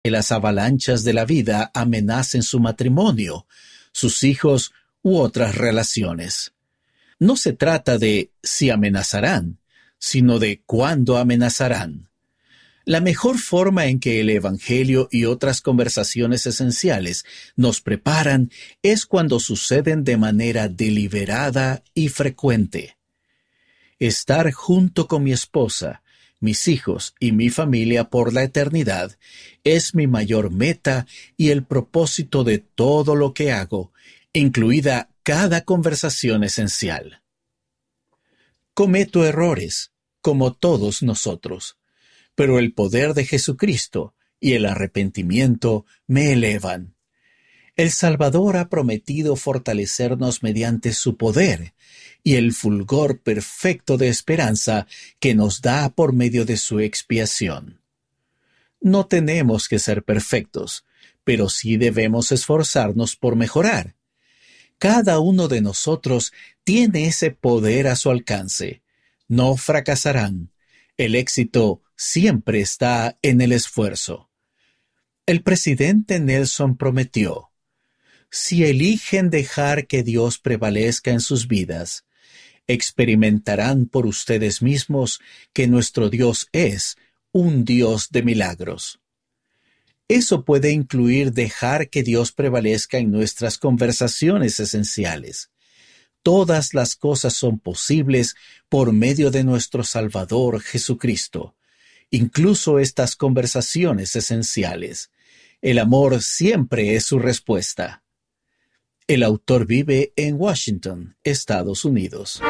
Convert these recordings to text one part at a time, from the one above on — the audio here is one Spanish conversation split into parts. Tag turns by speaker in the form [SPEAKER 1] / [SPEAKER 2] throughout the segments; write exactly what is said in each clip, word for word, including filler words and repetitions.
[SPEAKER 1] que las avalanchas de la vida amenacen su matrimonio, sus hijos u otras relaciones. No se trata de si amenazarán, sino de cuándo amenazarán. La mejor forma en que el Evangelio y otras conversaciones esenciales nos preparan es cuando suceden de manera deliberada y frecuente. Estar junto con mi esposa, mis hijos y mi familia por la eternidad es mi mayor meta y el propósito de todo lo que hago, incluida cada conversación esencial. Cometo errores, como todos nosotros, pero el poder de Jesucristo y el arrepentimiento me elevan. El Salvador ha prometido fortalecernos mediante su poder y el fulgor perfecto de esperanza que nos da por medio de su expiación. No tenemos que ser perfectos, pero sí debemos esforzarnos por mejorar. Cada uno de nosotros tiene ese poder a su alcance. No fracasarán. El éxito siempre está en el esfuerzo. El presidente Nelson prometió: si eligen dejar que Dios prevalezca en sus vidas, experimentarán por ustedes mismos que nuestro Dios es un Dios de milagros. Eso puede incluir dejar que Dios prevalezca en nuestras conversaciones esenciales. Todas las cosas son posibles por medio de nuestro Salvador Jesucristo, incluso estas conversaciones esenciales. El amor siempre es su respuesta. El autor vive en Washington, Estados Unidos.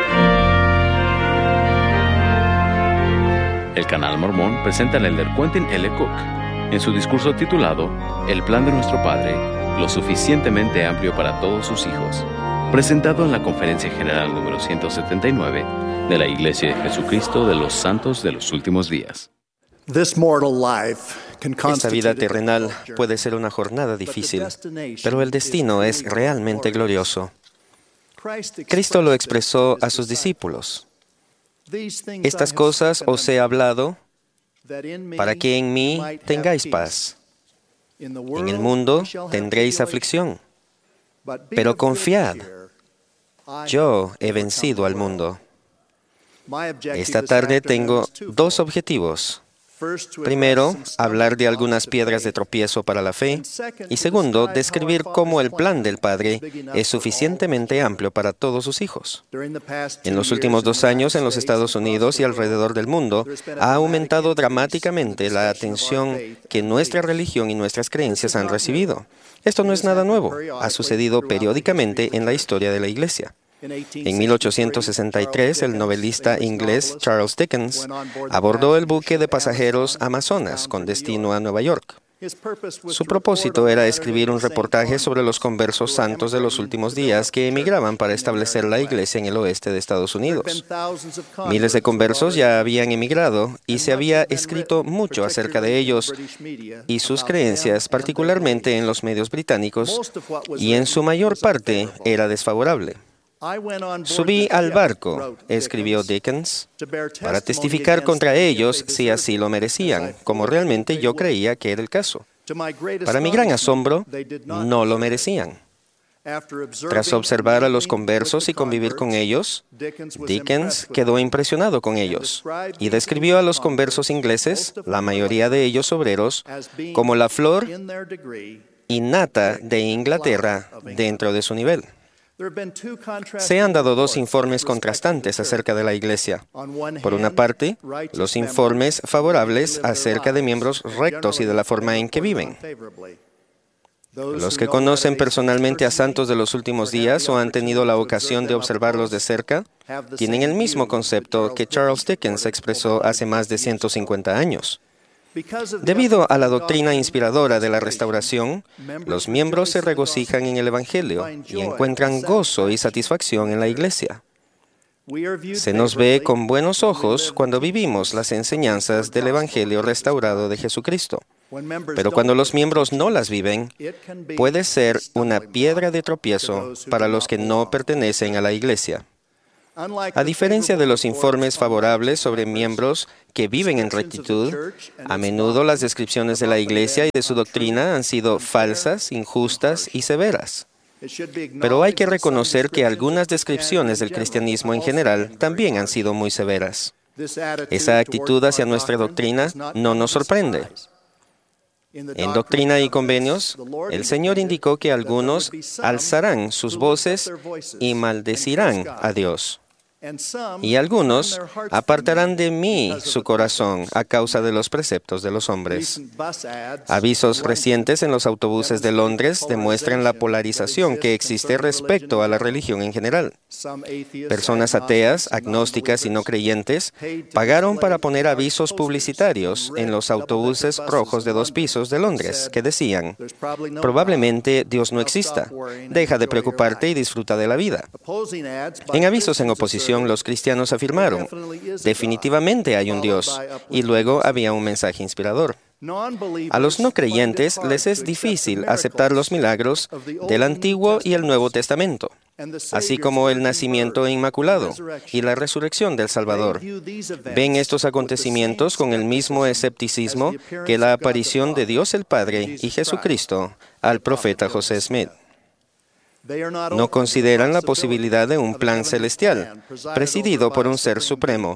[SPEAKER 2] El Canal Mormón presenta al elder Quentin L. Cook en su discurso titulado El plan de nuestro Padre, lo suficientemente amplio para todos sus hijos, presentado en la Conferencia General número ciento setenta y nueve de la Iglesia de Jesucristo de los Santos de los Últimos Días.
[SPEAKER 3] Esta vida terrenal puede ser una jornada difícil, pero el destino es realmente glorioso. Cristo lo expresó a sus discípulos. Estas cosas os he hablado para que en mí tengáis paz. En el mundo tendréis aflicción, pero confiad, yo he vencido al mundo. Esta tarde tengo dos objetivos. Primero, hablar de algunas piedras de tropiezo para la fe, y segundo, describir cómo el plan del Padre es suficientemente amplio para todos sus hijos. En los últimos dos años, en los Estados Unidos y alrededor del mundo, ha aumentado dramáticamente la atención que nuestra religión y nuestras creencias han recibido. Esto no es nada nuevo, ha sucedido periódicamente en la historia de la Iglesia. En mil ochocientos sesenta y tres, el novelista inglés Charles Dickens abordó el buque de pasajeros Amazonas con destino a Nueva York. Su propósito era escribir un reportaje sobre los conversos santos de los últimos días que emigraban para establecer la iglesia en el oeste de Estados Unidos. Miles de conversos ya habían emigrado y se había escrito mucho acerca de ellos y sus creencias, particularmente en los medios británicos, y en su mayor parte era desfavorable. Subí al barco, escribió Dickens, para testificar contra ellos si así lo merecían, como realmente yo creía que era el caso. Para mi gran asombro, no lo merecían. Tras observar a los conversos y convivir con ellos, Dickens quedó impresionado con ellos y describió a los conversos ingleses, la mayoría de ellos obreros, como la flor y nata de Inglaterra dentro de su nivel. Se han dado dos informes contrastantes acerca de la Iglesia. Por una parte, los informes favorables acerca de miembros rectos y de la forma en que viven. Los que conocen personalmente a santos de los últimos días o han tenido la ocasión de observarlos de cerca, tienen el mismo concepto que Charles Dickens expresó hace más de ciento cincuenta años. Debido a la doctrina inspiradora de la restauración, los miembros se regocijan en el Evangelio y encuentran gozo y satisfacción en la Iglesia. Se nos ve con buenos ojos cuando vivimos las enseñanzas del Evangelio restaurado de Jesucristo. Pero cuando los miembros no las viven, puede ser una piedra de tropiezo para los que no pertenecen a la Iglesia. A diferencia de los informes favorables sobre miembros que viven en rectitud, a menudo las descripciones de la Iglesia y de su doctrina han sido falsas, injustas y severas. Pero hay que reconocer que algunas descripciones del cristianismo en general también han sido muy severas. Esa actitud hacia nuestra doctrina no nos sorprende. En Doctrina y Convenios, el Señor indicó que algunos alzarán sus voces y maldecirán a Dios. Y algunos apartarán de mí su corazón a causa de los preceptos de los hombres. Avisos recientes en los autobuses de Londres demuestran la polarización que existe respecto a la religión en general. Personas ateas, agnósticas y no creyentes pagaron para poner avisos publicitarios en los autobuses rojos de dos pisos de Londres que decían: probablemente Dios no exista, deja de preocuparte y disfruta de la vida. En avisos en oposición, los cristianos afirmaron: definitivamente hay un Dios, y luego había un mensaje inspirador. A los no creyentes les es difícil aceptar los milagros del Antiguo y el Nuevo Testamento, así como el nacimiento inmaculado y la resurrección del Salvador. Ven estos acontecimientos con el mismo escepticismo que la aparición de Dios el Padre y Jesucristo al profeta José Smith. No consideran la posibilidad de un plan celestial, presidido por un ser supremo.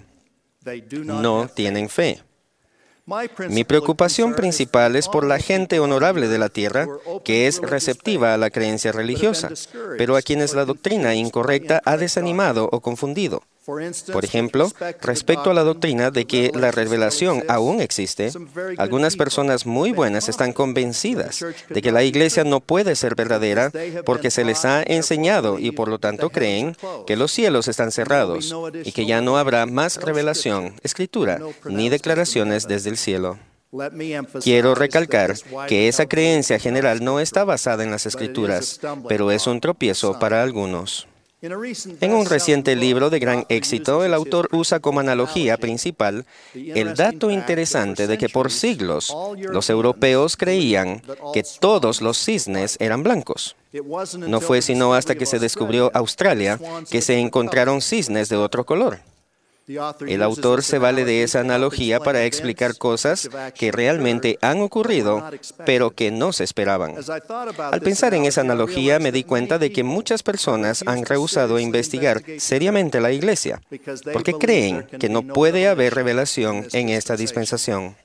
[SPEAKER 3] No tienen fe. Mi preocupación principal es por la gente honorable de la tierra, que es receptiva a la creencia religiosa, pero a quienes la doctrina incorrecta ha desanimado o confundido. Por ejemplo, respecto a la doctrina de que la revelación aún existe, algunas personas muy buenas están convencidas de que la Iglesia no puede ser verdadera porque se les ha enseñado y por lo tanto creen que los cielos están cerrados y que ya no habrá más revelación, escritura, ni declaraciones desde el cielo. Quiero recalcar que esa creencia general no está basada en las Escrituras, pero es un tropiezo para algunos. En un reciente libro de gran éxito, el autor usa como analogía principal el dato interesante de que por siglos los europeos creían que todos los cisnes eran blancos. No fue sino hasta que se descubrió Australia que se encontraron cisnes de otro color. El autor se vale de esa analogía para explicar cosas que realmente han ocurrido, pero que no se esperaban. Al pensar en esa analogía, me di cuenta de que muchas personas han rehusado investigar seriamente la Iglesia, porque creen que no puede haber revelación en esta dispensación.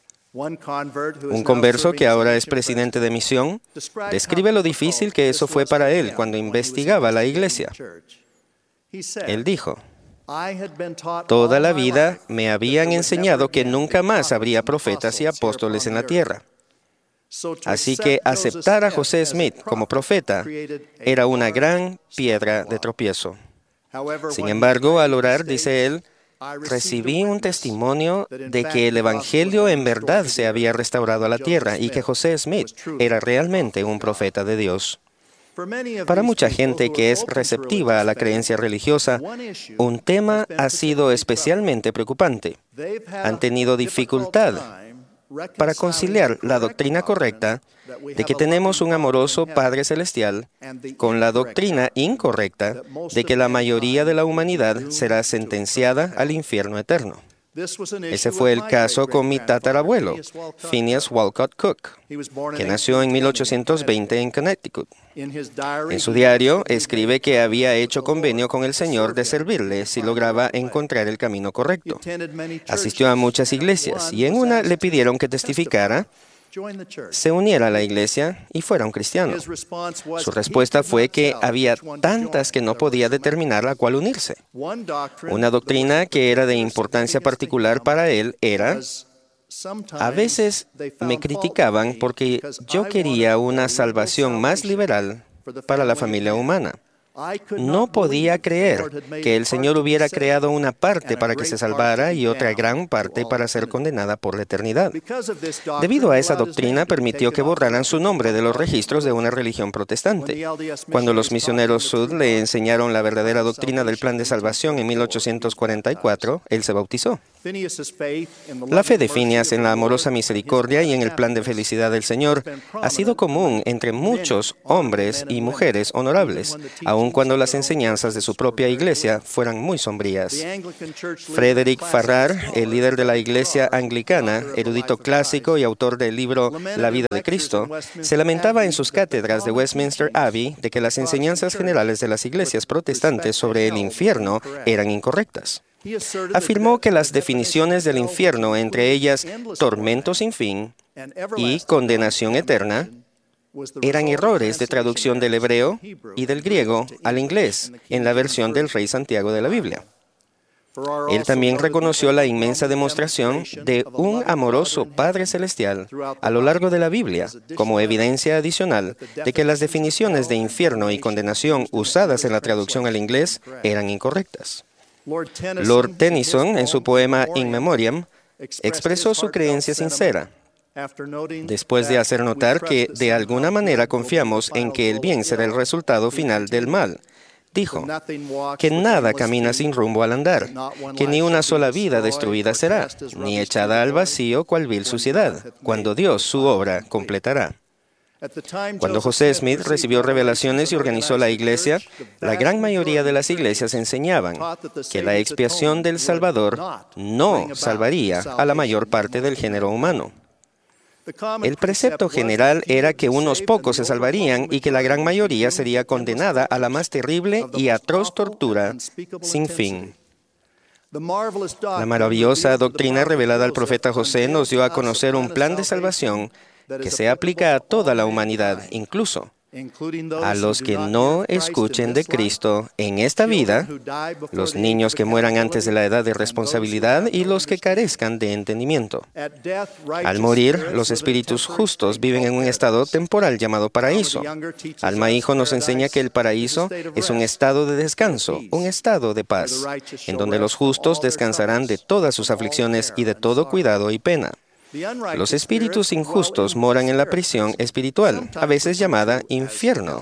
[SPEAKER 3] Un converso que ahora es presidente de misión describe lo difícil que eso fue para él cuando investigaba la Iglesia. Él dijo: toda la vida me habían enseñado que nunca más habría profetas y apóstoles en la tierra. Así que aceptar a José Smith como profeta era una gran piedra de tropiezo. Sin embargo, al orar, dice él, recibí un testimonio de que el Evangelio en verdad se había restaurado a la tierra y que José Smith era realmente un profeta de Dios. Para mucha gente que es receptiva a la creencia religiosa, un tema ha sido especialmente preocupante. Han tenido dificultad para conciliar la doctrina correcta de que tenemos un amoroso Padre Celestial con la doctrina incorrecta de que la mayoría de la humanidad será sentenciada al infierno eterno. Ese fue el caso con mi tatarabuelo, Phineas Walcott Cook, que nació en mil ochocientos veinte en Connecticut. En su diario, escribe que había hecho convenio con el Señor de servirle si lograba encontrar el camino correcto. Asistió a muchas iglesias y en una le pidieron que testificara, se uniera a la iglesia y fuera un cristiano. Su respuesta fue que había tantas que no podía determinar a cuál unirse. Una doctrina que era de importancia particular para él era: a veces me criticaban porque yo quería una salvación más liberal para la familia humana. No podía creer que el Señor hubiera creado una parte para que se salvara y otra gran parte para ser condenada por la eternidad. Debido a esa doctrina, permitió que borraran su nombre de los registros de una religión protestante. Cuando los misioneros Sud le enseñaron la verdadera doctrina del plan de salvación en mil ochocientos cuarenta y cuatro, él se bautizó. La fe de Phineas en la amorosa misericordia y en el plan de felicidad del Señor ha sido común entre muchos hombres y mujeres honorables, aun cuando las enseñanzas de su propia iglesia fueran muy sombrías. Frederick Farrar, el líder de la iglesia anglicana, erudito clásico y autor del libro La vida de Cristo, se lamentaba en sus cátedras de Westminster Abbey de que las enseñanzas generales de las iglesias protestantes sobre el infierno eran incorrectas. Afirmó que las definiciones del infierno, entre ellas tormento sin fin y condenación eterna, eran errores de traducción del hebreo y del griego al inglés en la versión del Rey Santiago de la Biblia. Él también reconoció la inmensa demostración de un amoroso Padre Celestial a lo largo de la Biblia como evidencia adicional de que las definiciones de infierno y condenación usadas en la traducción al inglés eran incorrectas. Lord Tennyson, en su poema In Memoriam, expresó su creencia sincera, después de hacer notar que de alguna manera confiamos en que el bien será el resultado final del mal. Dijo que nada camina sin rumbo al andar, que ni una sola vida destruida será, ni echada al vacío cual vil suciedad, cuando Dios su obra completará. Cuando José Smith recibió revelaciones y organizó la iglesia, la gran mayoría de las iglesias enseñaban que la expiación del Salvador no salvaría a la mayor parte del género humano. El precepto general era que unos pocos se salvarían y que la gran mayoría sería condenada a la más terrible y atroz tortura sin fin. La maravillosa doctrina revelada al profeta José nos dio a conocer un plan de salvación que se aplica a toda la humanidad, incluso a los que no escuchen de Cristo en esta vida, los niños que mueran antes de la edad de responsabilidad y los que carezcan de entendimiento. Al morir, los espíritus justos viven en un estado temporal llamado paraíso. Alma Hijo nos enseña que el paraíso es un estado de descanso, un estado de paz, en donde los justos descansarán de todas sus aflicciones y de todo cuidado y pena. Los espíritus injustos moran en la prisión espiritual, a veces llamada infierno,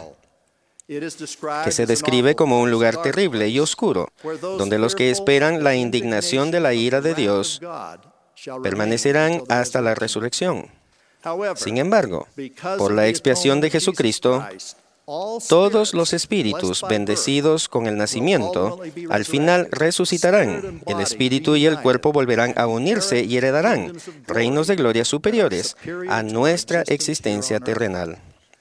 [SPEAKER 3] que se describe como un lugar terrible y oscuro, donde los que esperan la indignación de la ira de Dios permanecerán hasta la resurrección. Sin embargo, por la expiación de Jesucristo, todos los espíritus bendecidos con el nacimiento, al final resucitarán. El espíritu y el cuerpo volverán a unirse y heredarán reinos de gloria superiores a nuestra existencia terrenal.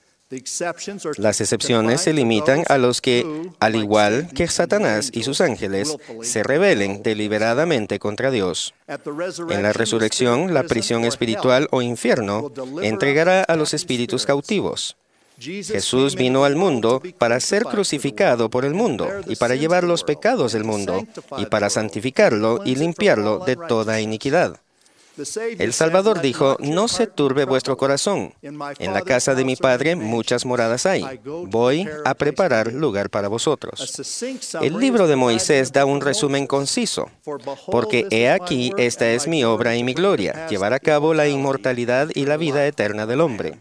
[SPEAKER 3] Las excepciones se limitan a los que, al igual que Satanás y sus ángeles, se rebelen deliberadamente contra Dios. En la resurrección, la prisión espiritual o infierno entregará a los espíritus cautivos. Jesús vino al mundo para ser crucificado por el mundo y para llevar los pecados del mundo y para santificarlo y limpiarlo de toda iniquidad. El Salvador dijo, no se turbe vuestro corazón. En la casa de mi Padre muchas moradas hay. Voy a preparar lugar para vosotros. El libro de Moisés da un resumen conciso, porque he aquí, esta es mi obra y mi gloria, llevar a cabo la inmortalidad y la vida eterna del hombre.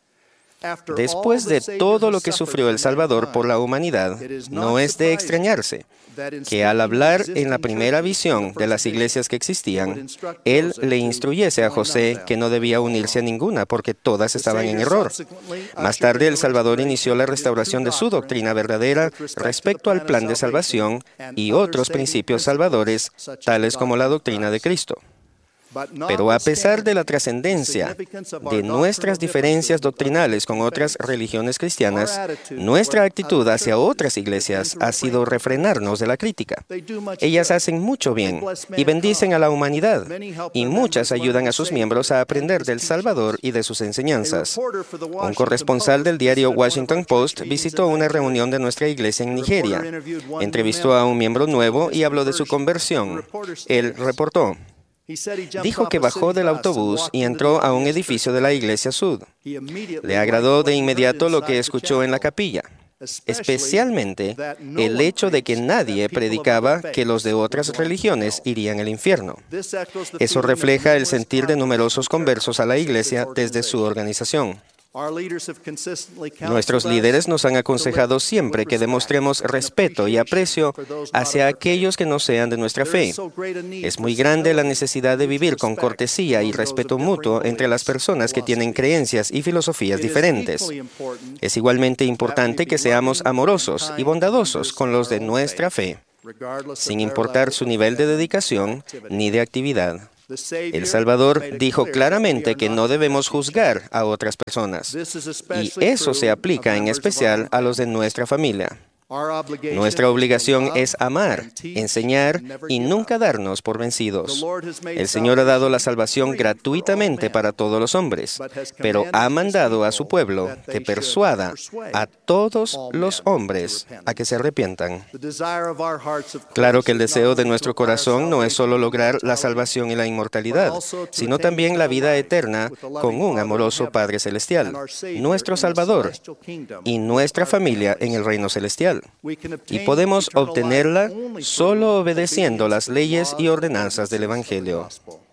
[SPEAKER 3] Después de todo lo que sufrió el Salvador por la humanidad, no es de extrañarse que al hablar en la primera visión de las iglesias que existían, Él le instruyese a José que no debía unirse a ninguna porque todas estaban en error. Más tarde, el Salvador inició la restauración de su doctrina verdadera respecto al plan de salvación y otros principios salvadores, tales como la doctrina de Cristo. Pero a pesar de la trascendencia de nuestras diferencias doctrinales con otras religiones cristianas, nuestra actitud hacia otras iglesias ha sido refrenarnos de la crítica. Ellas hacen mucho bien y bendicen a la humanidad, y muchas ayudan a sus miembros a aprender del Salvador y de sus enseñanzas. Un corresponsal del diario Washington Post visitó una reunión de nuestra iglesia en Nigeria. Entrevistó a un miembro nuevo y habló de su conversión. Él reportó: dijo que bajó del autobús y entró a un edificio de la Iglesia Sud. Le agradó de inmediato lo que escuchó en la capilla, especialmente el hecho de que nadie predicaba que los de otras religiones irían al infierno. Eso refleja el sentir de numerosos conversos a la Iglesia desde su organización. Nuestros líderes nos han aconsejado siempre que demostremos respeto y aprecio hacia aquellos que no sean de nuestra fe. Es muy grande la necesidad de vivir con cortesía y respeto mutuo entre las personas que tienen creencias y filosofías diferentes. Es igualmente importante que seamos amorosos y bondadosos con los de nuestra fe, sin importar su nivel de dedicación ni de actividad. El Salvador dijo claramente que no debemos juzgar a otras personas, y eso se aplica en especial a los de nuestra familia. Nuestra obligación es amar, enseñar y nunca darnos por vencidos. El Señor ha dado la salvación gratuitamente para todos los hombres, pero ha mandado a su pueblo que persuada a todos los hombres a que se arrepientan. Claro que el deseo de nuestro corazón no es solo lograr la salvación y la inmortalidad, sino también la vida eterna con un amoroso Padre Celestial, nuestro Salvador, y nuestra familia en el reino celestial. Y podemos obtenerla solo obedeciendo las leyes y ordenanzas del Evangelio.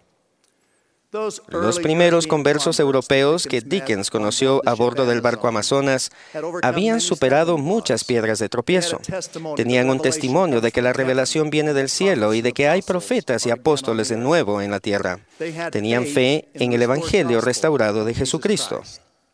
[SPEAKER 3] Los primeros conversos europeos que Dickens conoció a bordo del barco Amazonas habían superado muchas piedras de tropiezo. Tenían un testimonio de que la revelación viene del cielo y de que hay profetas y apóstoles de nuevo en la tierra. Tenían fe en el Evangelio restaurado de Jesucristo.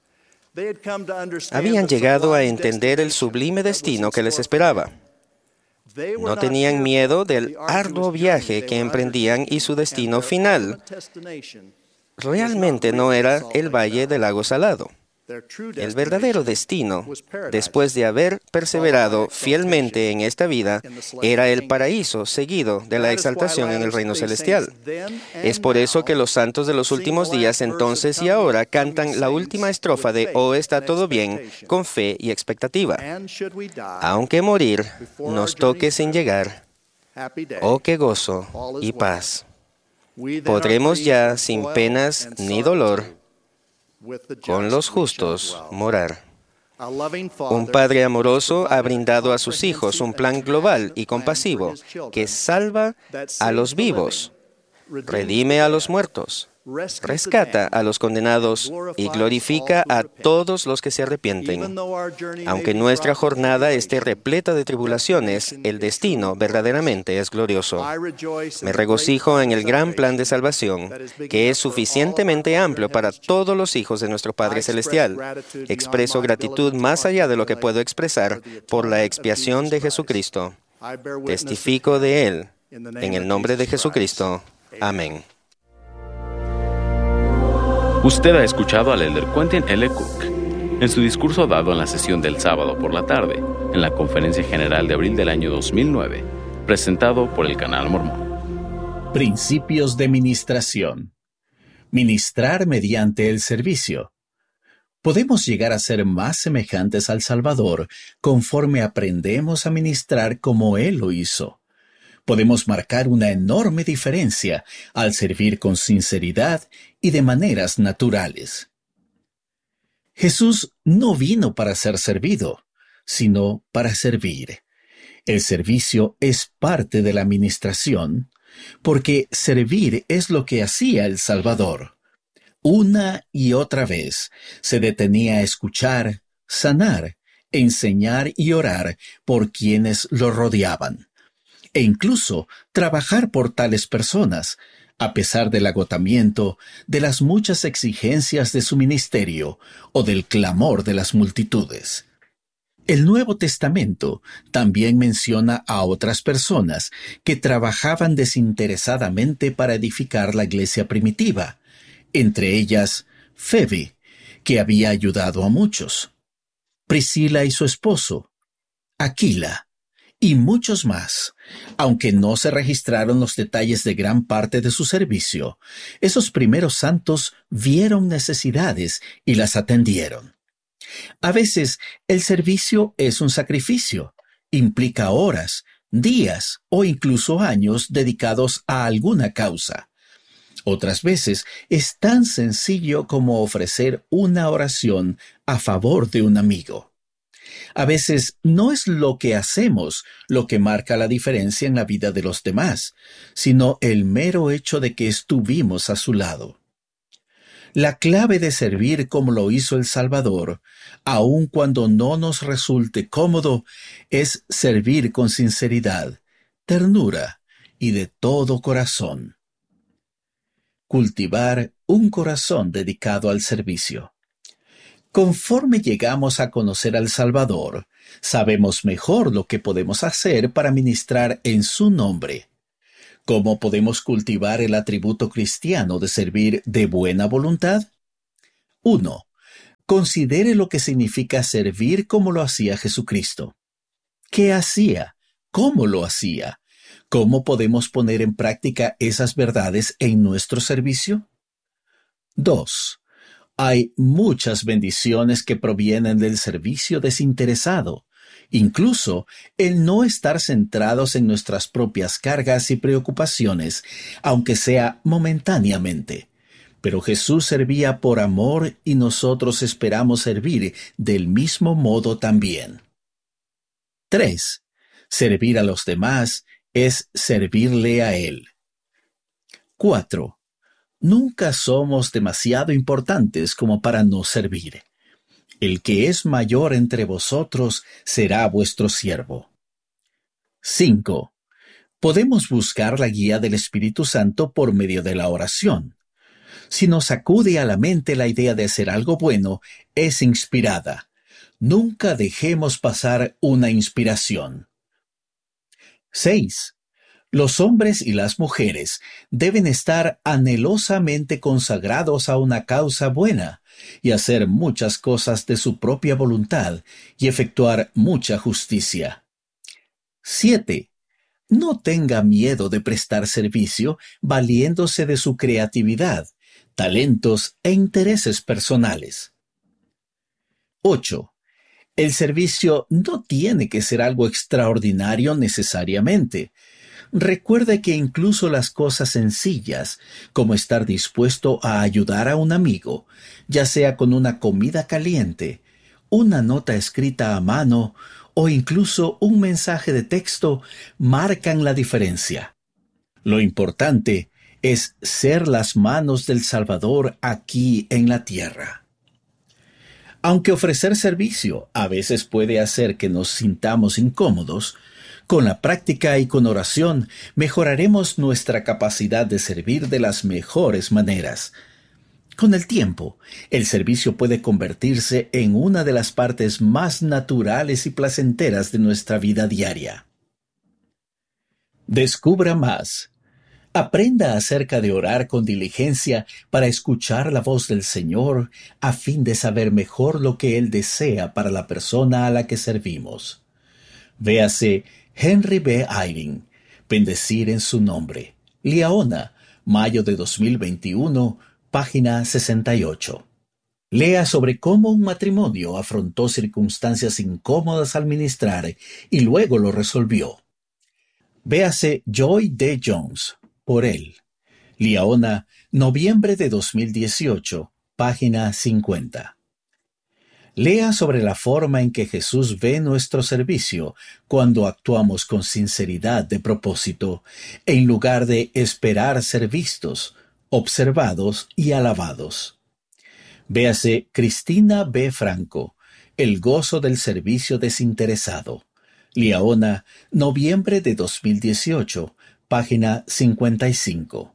[SPEAKER 3] Habían llegado a entender el sublime destino que les esperaba. No tenían miedo del arduo viaje que emprendían y su destino final realmente no era el Valle del Lago Salado. El verdadero destino, después de haber perseverado fielmente en esta vida, era el paraíso seguido de la exaltación en el reino celestial. Es por eso que los santos de los últimos días, entonces y ahora, cantan la última estrofa de «Oh, está todo bien», con fe y expectativa. Aunque morir nos toque sin llegar, ¡oh, qué gozo y paz! Podremos ya, sin penas ni dolor, con los justos morar. Un Padre amoroso ha brindado a sus hijos un plan global y compasivo que salva a los vivos, redime a los muertos, rescata a los condenados y glorifica a todos los que se arrepienten. Aunque nuestra jornada esté repleta de tribulaciones, el destino verdaderamente es glorioso. Me regocijo en el gran plan de salvación, que es suficientemente amplio para todos los hijos de nuestro Padre Celestial. Expreso gratitud más allá de lo que puedo expresar por la expiación de Jesucristo. Testifico de Él. En el nombre de Jesucristo. Amén.
[SPEAKER 2] Usted ha escuchado al elder Quentin L. Cook en su discurso dado en la sesión del sábado por la tarde, en la Conferencia General de abril del año dos mil nueve, presentado por el Canal Mormón.
[SPEAKER 1] Principios de ministración. Ministrar mediante el servicio. Podemos llegar a ser más semejantes al Salvador conforme aprendemos a ministrar como Él lo hizo. Podemos marcar una enorme diferencia al servir con sinceridad y de maneras naturales. Jesús no vino para ser servido, sino para servir. El servicio es parte de la ministración, porque servir es lo que hacía el Salvador. Una y otra vez se detenía a escuchar, sanar, enseñar y orar por quienes lo rodeaban, e incluso trabajar por tales personas, a pesar del agotamiento, de las muchas exigencias de su ministerio o del clamor de las multitudes. El Nuevo Testamento también menciona a otras personas que trabajaban desinteresadamente para edificar la iglesia primitiva, entre ellas Febe, que había ayudado a muchos, Priscila y su esposo, Aquila, y muchos más. Aunque no se registraron los detalles de gran parte de su servicio, esos primeros santos vieron necesidades y las atendieron. A veces, el servicio es un sacrificio, implica horas, días o incluso años dedicados a alguna causa. Otras veces, es tan sencillo como ofrecer una oración a favor de un amigo. A veces no es lo que hacemos lo que marca la diferencia en la vida de los demás, sino el mero hecho de que estuvimos a su lado. La clave de servir como lo hizo el Salvador, aun cuando no nos resulte cómodo, es servir con sinceridad, ternura y de todo corazón. Cultivar un corazón dedicado al servicio. Conforme llegamos a conocer al Salvador, sabemos mejor lo que podemos hacer para ministrar en su nombre. ¿Cómo podemos cultivar el atributo cristiano de servir de buena voluntad? uno. Considere lo que significa servir como lo hacía Jesucristo. ¿Qué hacía? ¿Cómo lo hacía? ¿Cómo podemos poner en práctica esas verdades en nuestro servicio? dos. Hay muchas bendiciones que provienen del servicio desinteresado. Incluso el no estar centrados en nuestras propias cargas y preocupaciones, aunque sea momentáneamente. Pero Jesús servía por amor y nosotros esperamos servir del mismo modo también. tres. Servir a los demás es servirle a Él. cuatro. Nunca somos demasiado importantes como para no servir. El que es mayor entre vosotros será vuestro siervo. cinco. Podemos buscar la guía del Espíritu Santo por medio de la oración. Si nos acude a la mente la idea de hacer algo bueno, es inspirada. Nunca dejemos pasar una inspiración. seis. Los hombres y las mujeres deben estar anhelosamente consagrados a una causa buena y hacer muchas cosas de su propia voluntad y efectuar mucha justicia. siete. No tenga miedo de prestar servicio valiéndose de su creatividad, talentos e intereses personales. ocho. El servicio no tiene que ser algo extraordinario necesariamente. Recuerde que incluso las cosas sencillas, como estar dispuesto a ayudar a un amigo, ya sea con una comida caliente, una nota escrita a mano o incluso un mensaje de texto, marcan la diferencia. Lo importante es ser las manos del Salvador aquí en la tierra. Aunque ofrecer servicio a veces puede hacer que nos sintamos incómodos, con la práctica y con oración mejoraremos nuestra capacidad de servir de las mejores maneras. Con el tiempo, el servicio puede convertirse en una de las partes más naturales y placenteras de nuestra vida diaria. Descubra más. Aprenda acerca de orar con diligencia para escuchar la voz del Señor a fin de saber mejor lo que Él desea para la persona a la que servimos. Véase Henry B. Eyring, Bendecir en su nombre. Liaona, mayo de dos mil veintiuno, página sesenta y ocho. Lea sobre cómo un matrimonio afrontó circunstancias incómodas al ministrar y luego lo resolvió. Véase Joy D. Jones, por él. Liaona, noviembre de dos mil dieciocho, página cincuenta. Lea sobre la forma en que Jesús ve nuestro servicio cuando actuamos con sinceridad de propósito, en lugar de esperar ser vistos, observados y alabados. Véase Cristina B. Franco, El gozo del servicio desinteresado. Liaona, noviembre de dos mil dieciocho, página cincuenta y cinco.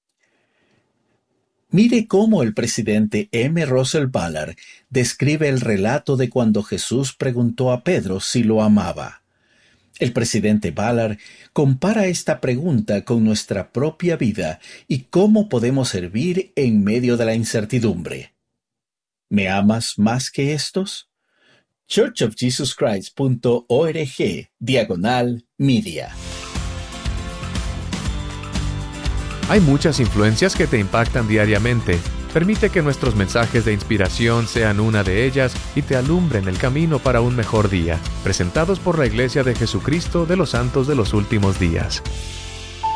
[SPEAKER 1] Mire cómo el presidente M. Russell Ballard describe el relato de cuando Jesús preguntó a Pedro si lo amaba. El presidente Ballard compara esta pregunta con nuestra propia vida y cómo podemos servir en medio de la incertidumbre. ¿Me amas más que estos? church of jesus christ punto org, diagonal media.
[SPEAKER 4] Hay muchas influencias que te impactan diariamente. Permite que nuestros mensajes de inspiración sean una de ellas y te alumbren el camino para un mejor día. Presentados por la Iglesia de Jesucristo de los Santos de los Últimos Días.